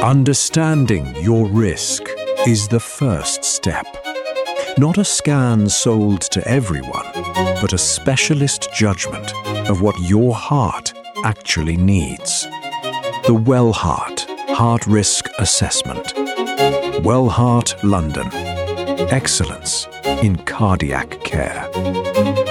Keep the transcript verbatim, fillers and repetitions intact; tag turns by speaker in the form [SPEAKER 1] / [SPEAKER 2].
[SPEAKER 1] Understanding your risk is the first step. Not a scan sold to everyone, but a specialist judgment of what your heart actually needs. The Wellheart Heart Risk Assessment. Wellheart London. Excellence in cardiac care.